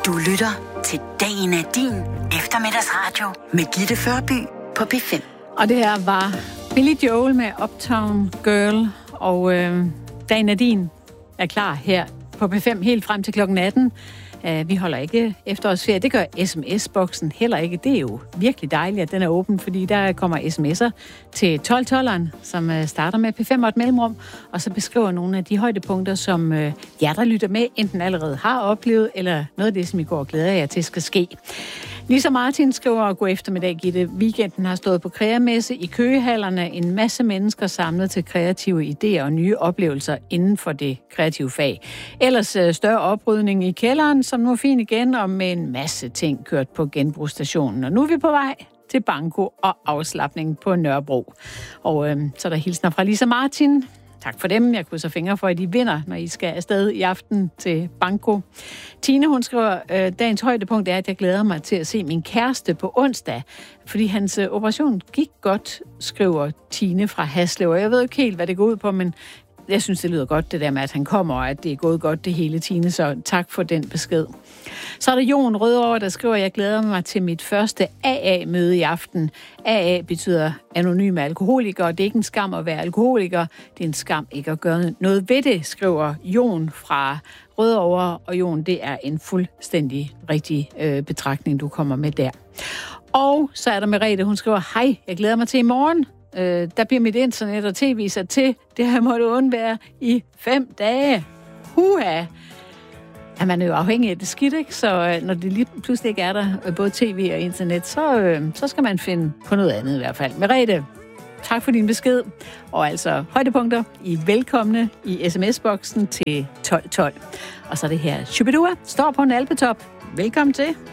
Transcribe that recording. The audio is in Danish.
Du lytter til Dagen er din eftermiddagsradio med Gitte Førby på P5. Og det her var Billy Joel med Uptown Girl, og Dagen er din er klar her på P5 helt frem til klokken 18. Vi holder ikke efterårsferie. Det gør sms-boksen heller ikke. Det er jo virkelig dejligt, at den er åben, fordi der kommer sms'er til 12-12'eren, som starter med P5 og et mellemrum, og så beskriver nogle af de højdepunkter, som jer, der lytter med, enten allerede har oplevet, eller noget af det, som I går og glæder jer til, skal ske. Lisa Martin skriver, god eftermiddag, Gitte. Weekenden har stået på kreamesse i Køgehallerne. En masse mennesker samlet til kreative idéer og nye oplevelser inden for det kreative fag. Ellers større oprydning i kælderen, som nu er fin igen, og med en masse ting kørt på genbrugsstationen. Og nu er vi på vej til banko og afslapning på Nørrebro. Og så er der hilsner fra Lisa Martin. Tak for dem. Jeg krydser fingre for, at I vinder, når I skal afsted i aften til banko. Tine, hun skriver, dagens højdepunkt er, at jeg glæder mig til at se min kæreste på onsdag, fordi hans operation gik godt, skriver Tine fra Haslev. Og jeg ved ikke helt, hvad det går ud på, men jeg synes, det lyder godt, det der med, at han kommer, og at det er gået godt, det hele, Tine, så tak for den besked. Så er der Jon Rødovre, der skriver, at jeg glæder mig til mit første AA-møde i aften. AA betyder anonyme alkoholikere, det er ikke en skam at være alkoholiker, det er en skam ikke at gøre noget ved det, skriver Jon fra Rødovre, og Jon, det er en fuldstændig rigtig betragtning, du kommer med der. Og så er der Merete, hun skriver, hej, jeg glæder mig til i morgen. Der bliver mit internet og tv sat til. Det har jeg måttet undvære i 5 dage. Huha! Ja, man er jo afhængig af det skidt, ikke? Så når det lige pludselig ikke er der, både tv og internet, så skal man finde på noget andet i hvert fald. Merete, tak for din besked. Og altså højdepunkter, I er velkomne i sms-boksen til 1212. Og så det her Shubidua står på en alpetop. Velkommen til.